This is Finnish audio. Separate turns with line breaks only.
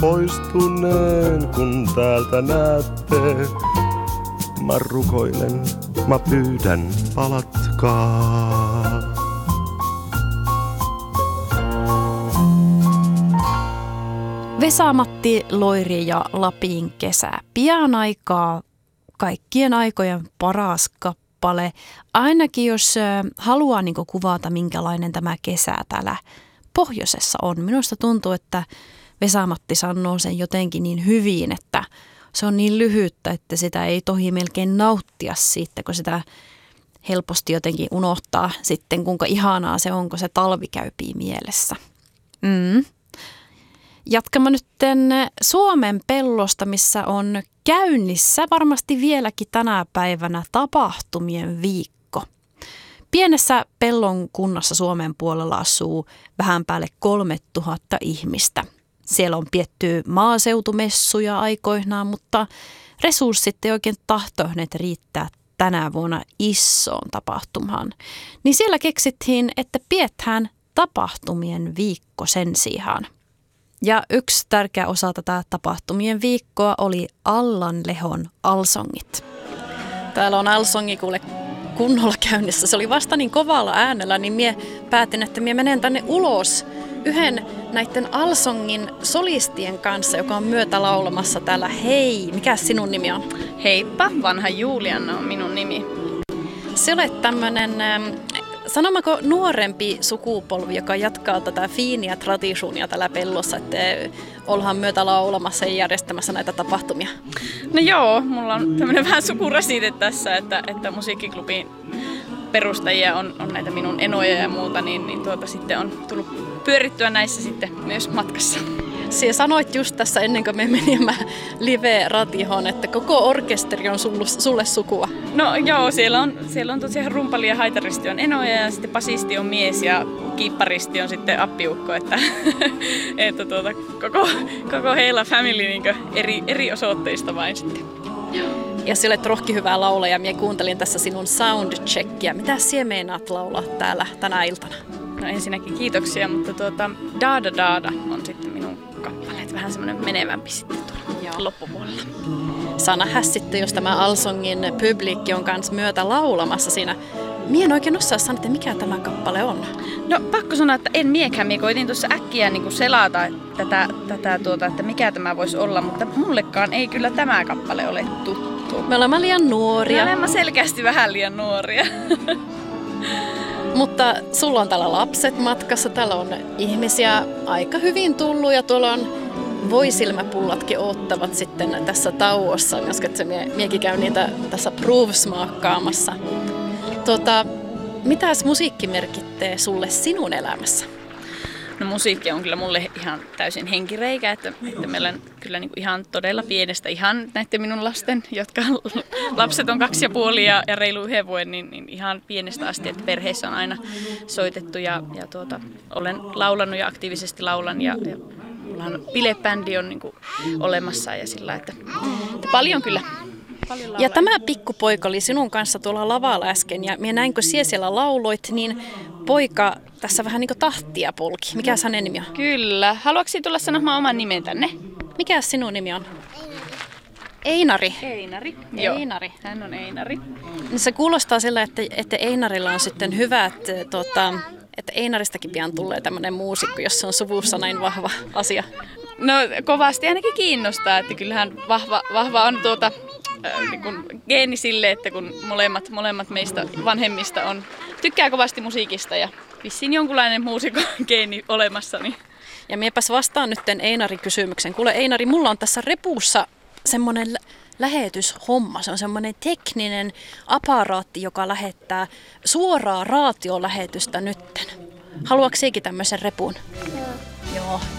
poistuneen, kun täältä näette. Mä rukoilen, mä pyydän, palatkaa.
Vesa-Matti Loiri ja Lapin kesä. Pian aikaa kaikkien aikojen paras kappale. Ainakin jos haluaa kuvata, minkälainen tämä kesä täällä pohjoisessa on. Minusta tuntuu, että Vesa-Matti sanoo sen jotenkin niin hyvin, että se on niin lyhyttä, että sitä ei tohi melkein nauttia siitä, kun sitä helposti jotenkin unohtaa sitten, kuinka ihanaa se on, kun se talvi käypii mielessä. Jatkamme nyt Suomen pellosta, missä on käynnissä varmasti vieläkin tänä päivänä tapahtumien viikko. Pienessä Pellon kunnassa Suomen puolella asuu vähän päälle 3000 ihmistä. Siellä on pietty maaseutumessuja aikoinaan, mutta resurssit ei oikein tahtoneet riittää tänä vuonna isoon tapahtumaan. Niin siellä keksittiin, että pietään tapahtumien viikko sen sijaan. Ja yksi tärkeä osa tätä tapahtumien viikkoa oli Allan Lehon Alsongit. Täällä on Alsongi kuule kunnolla käynnissä. Se oli vasta niin kovalla äänellä, niin mie päätin, että mie menen tänne ulos yhden näiden Alsongin solistien kanssa, joka on myötä laulamassa täällä. Hei, mikä sinun nimi on?
Heippa, vanha Julianna on minun nimi.
Se olet tämmönen, sanommeko nuorempi sukupolvi, joka jatkaa tätä fiiniä traditionia täällä Pellossa, että ollaan myötä laulamassa ja järjestämässä näitä tapahtumia.
No joo, mulla on tämmöinen vähän sukurasite tässä, että musiikkiklubin perustajia on näitä minun enoja ja muuta, niin sitten on tullut pyörittyä näissä sitten myös matkassa.
Sinä sanoit just tässä ennen kuin me menimme live-ratihon, että koko orkesteri on sulle sukua.
No joo, siellä on tosiaan rumpali ja haitaristi on enoja ja sitten basisti on mies ja kiipparisti on sitten appiukko, että koko heillä family eri osoitteista vain sitten.
Ja sinä olet rohki hyvää laulaja. Minä kuuntelin tässä sinun soundcheckia. Mitä sinä meinaat laulaa täällä tänä iltana?
No ensinnäkin kiitoksia, mutta Daada Daada on sitten minun kappaleet. Vähän semmoinen menevämpi sitten tuolla loppupuolella.
Saa nähdä sitten, jos tämä Alsongin publiikki on kanssa myötä laulamassa siinä. Mie en oikein osaa sanoa, että mikä tämä kappale on.
No pakko sanoa, että en miekään. Mie koitin tuossa äkkiä niin selata tätä että mikä tämä voisi olla, mutta mullekaan ei kyllä tämä kappale ole tuttu.
Me olemme liian nuoria.
Me olemme selkeästi vähän liian nuoria.
Mutta sulla on täällä lapset matkassa, täällä on ihmisiä aika hyvin tullut ja tuolla on voisilmäpullatkin odottavat sitten tässä tauossa, koska miekin käy niitä tässä proofsmaakkaamassa. Mitäs musiikki merkittää sulle sinun elämässä?
No musiikki on kyllä mulle ihan täysin henkireikä, että meillä on kyllä niin kuin ihan todella pienestä, ihan näiden minun lasten, jotka lapset on 2,5 ja reilu 1 vuoden, niin ihan pienestä asti, että perheessä on aina soitettu ja olen laulanut ja aktiivisesti laulan ja mullahan bilebändi on niin kuin olemassa ja sillä, että paljon kyllä.
Ja tämä pikkupoika oli sinun kanssa tuolla lavalla äsken ja minä näin, kun siellä lauloit, niin poika tässä vähän niin kuin tahtia polki. Mikä hänen nimi on?
Kyllä. Haluatko tulla sanomaan oman nimen tänne?
Mikä sinun nimi on? Einari.
Einari.
Joo. Einari.
Hän on Einari.
Se kuulostaa sillä, että Einarilla on sitten hyvät, että Einaristakin pian tulee tämmöinen muusikko, jos se on suvussa näin vahva asia.
No kovasti ainakin kiinnostaa, että kyllähän vahva on niin kun geeni sille, että kun molemmat meistä vanhemmista tykkää kovasti musiikista ja vissiin jonkunlainen muusikon geeni olemassa. Niin.
Ja miepäs vastaan nyt Einari-kysymyksen. Kuule Einari, mulla on tässä repussa semmoinen lähetyshomma. Se on semmoinen tekninen aparaatti, joka lähettää suoraa raatiolähetystä nytten. Haluatko sekin tämmöisen repun? Joo.